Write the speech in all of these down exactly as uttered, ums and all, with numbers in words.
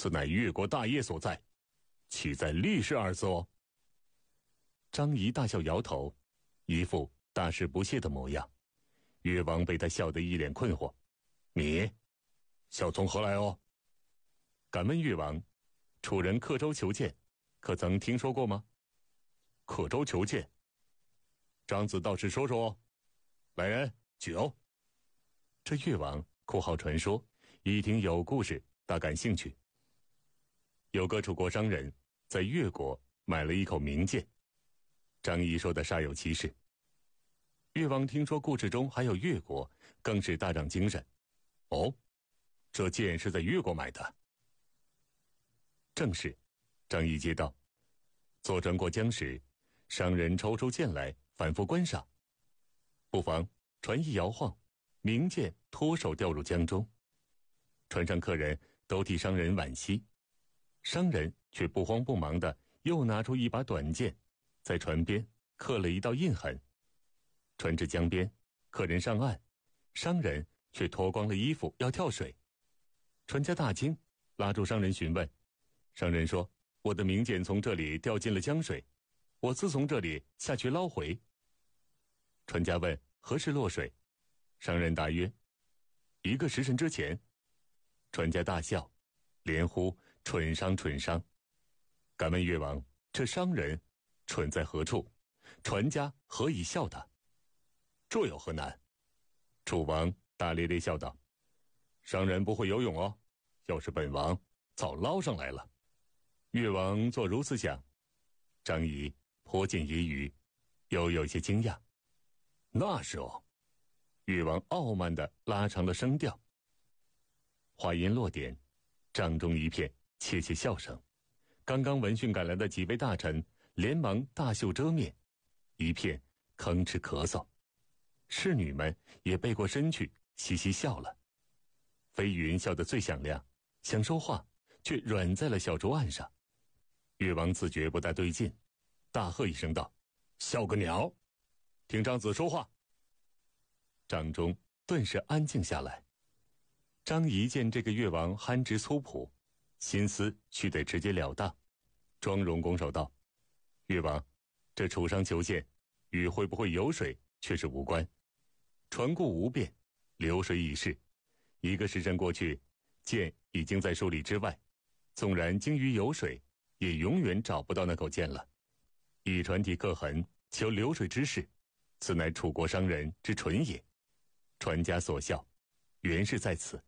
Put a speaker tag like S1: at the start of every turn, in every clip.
S1: 此乃越国大业所在，岂在立氏二字哦？张仪大笑摇头，一副大事不屑的模样。越王被他笑得一脸困惑。你笑从何来哦？敢问越王，楚人刻舟求剑，可曾听说过吗？刻舟求剑，张子倒是说说哦。来人，酒。这越王酷好传说，一听有故事，大感兴趣。有个楚国商人在越国买了一口名剑，张仪说的煞有其事。越王听说故事中还有越国，更是大涨精神。哦，这剑是在越国买的？正是，张仪接道。坐船过江时，商人抽出剑来，反复观赏。不妨船一摇晃，名剑脱手掉入江中。船上客人都替商人惋惜，商人却不慌不忙地又拿出一把短剑，在船边刻了一道印痕。船至江边，客人上岸，商人却脱光了衣服要跳水。船家大惊，拉住商人询问。商人说：我的名剑从这里掉进了江水，我自从这里下去捞回。船家问何时落水，商人答曰：一个时辰之前。船家大笑，连呼蠢商蠢商。敢问越王，这商人蠢在何处？船家何以笑他？这有何难？楚王大咧咧笑道：商人不会游泳哦，要是本王早捞上来了。越王做如此想，张仪颇见揶揄，又有些惊讶。那是哦。越王傲慢地拉长了声调。话音落点，帐中一片窃窃笑声。刚刚闻讯赶来的几位大臣连忙大袖遮面，一片吭哧咳嗽。侍女们也背过身去嘻嘻笑了。飞云笑得最响亮，想说话却软在了小桌案上。越王自觉不大对劲，大喝一声道：笑个鸟！听张子说话。帐中顿时安静下来。张仪见这个越王憨直粗朴，心思须得直截了当，庄容拱手道：越王，这楚商求剑与会不会游水却是无关。船故无变，流水已逝，一个时辰过去，剑已经在数里之外，纵然精于游水，也永远找不到那口剑了。以船体刻痕求流水之事，此乃楚国商人之蠢也。船家所笑，原是在此。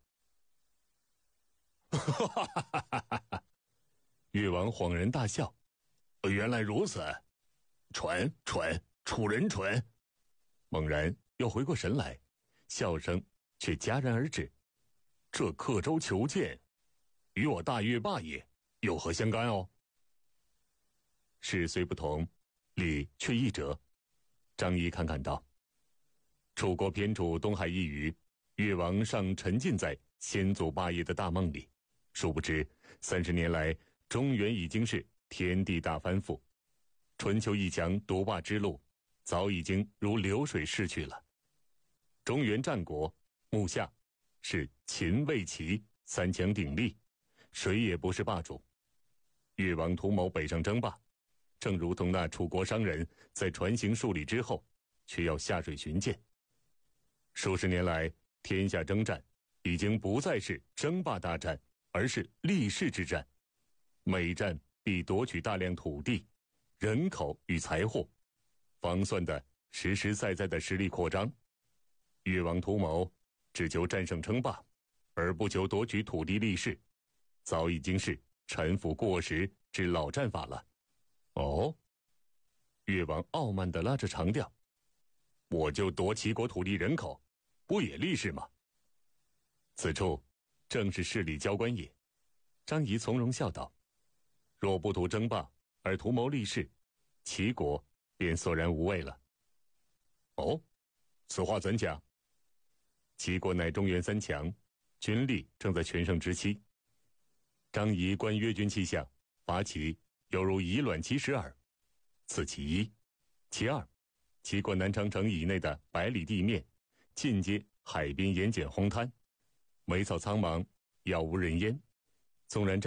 S1: 越王恍然大笑，原来如此，蠢蠢楚人蠢。猛然又回过神来，笑声却戛然而止。这刻舟求剑与我大越霸业有何相干哦？事虽不同，理却一折。张仪侃侃道：楚国偏处东海一隅，越王尚沉浸在先祖霸业的大梦里，殊不知三十年来，中原已经是天地大翻覆，春秋一强独霸之路早已经如流水逝去了。中原战国目下是秦魏齐三强鼎立，谁也不是霸主。越王图谋北上争霸，正如同那楚国商人在船行数里之后，却要下水寻剑。数十年来，天下征战已经不再是争霸大战，而是立世之战。每战必夺取大量土地、人口与财货，方算的实实在在的实力扩张。越王图谋只求战胜称霸，而不求夺取土地立世，早已经是陈腐过时之老战法了。哦，越王傲慢地拉着长调：我就夺齐国土地人口，不也立世吗？此处正是势力交关也。张仪从容笑道：若不图争霸而图谋立世，齐国便索然无味了。哦，此话怎讲？齐国乃中原三强，军力正在全盛之期。张仪观越军气象，伐齐犹如以卵击石耳。此其一。其二，齐国南长城以内的百里地面，尽皆海滨盐碱荒滩，梅草苍茫，杳无人烟。纵然